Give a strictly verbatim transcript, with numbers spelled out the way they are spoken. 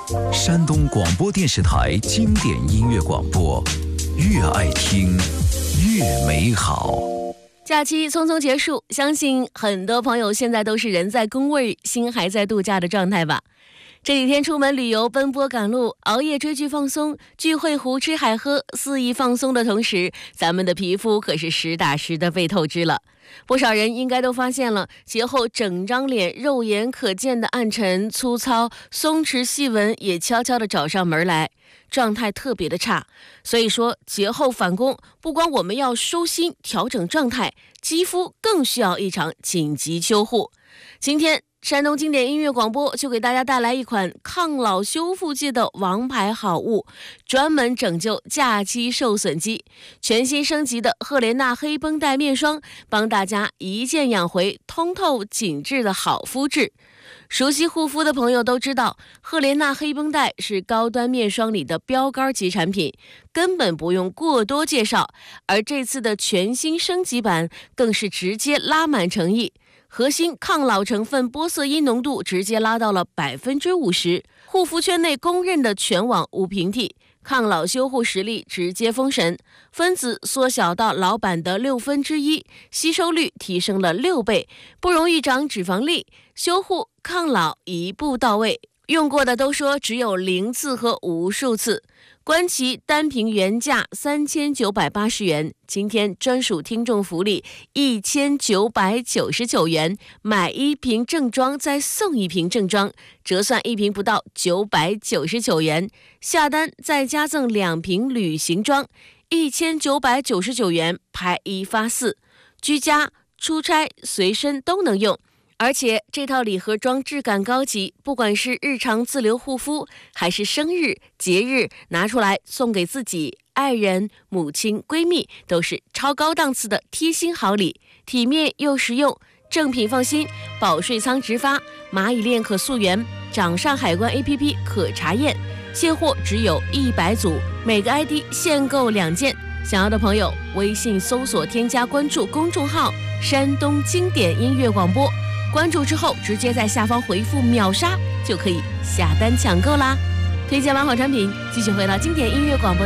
山东广播电视台经典音乐广播，越爱听越美好。 假期匆匆结束，相信很多朋友现在都是人在工位，心还在度假的状态吧。这几天出门旅游，奔波赶路，熬夜追剧放松，聚会胡吃海喝，肆意放松的同时，咱们的皮肤可是实打实的被透支了。不少人应该都发现了，节后整张脸肉眼可见的暗沉、粗糙、松弛细纹也悄悄地找上门来，状态特别的差。所以说节后返工，不光我们要收心调整状态，肌肤更需要一场紧急修护。今天山东经典音乐广播就给大家带来一款抗老修复界的王牌好物，专门拯救假期受损肌，全新升级的赫莲娜黑绷带面霜，帮大家一键养回通透紧致的好肤质。熟悉护肤的朋友都知道，赫莲娜黑绷带是高端面霜里的标杆级产品，根本不用过多介绍。而这次的全新升级版更是直接拉满诚意，核心抗老成分玻色因浓度直接拉到了百分之五十，护肤圈内公认的全网无平替，抗老修护实力直接封神，分子缩小到老版的六分之一，吸收率提升了六倍，不容易长脂肪粒，修护抗老一步到位。用过的都说只有零次和无数次。观其单瓶原价三千九百八十元，今天专属听众福利一千九百九十九元，买一瓶正装再送一瓶正装，折算一瓶不到九百九十九元，下单再加赠两瓶旅行装，一千九百九十九元拍一发四，居家、出差、随身都能用。而且这套礼盒装质感高级，不管是日常自留护肤，还是生日、节日拿出来送给自己、爱人、母亲、闺蜜，都是超高档次的贴心好礼，体面又实用。正品放心，保税仓直发，蚂蚁链可溯源，掌上海关 A P P 可查验，现货只有一百组，每个 I D 限购两件。想要的朋友，微信搜索添加关注公众号山东经典音乐广播，关注之后直接在下方回复秒杀就可以下单抢购啦。推荐完好产品，继续回到经典音乐广播